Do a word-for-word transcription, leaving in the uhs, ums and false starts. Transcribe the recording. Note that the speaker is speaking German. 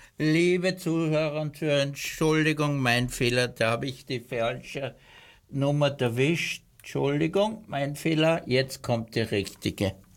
Liebe Zuhörer und Zuhörer, Entschuldigung, mein Fehler, da habe ich die falsche Nummer erwischt. Entschuldigung, mein Fehler, jetzt kommt die richtige.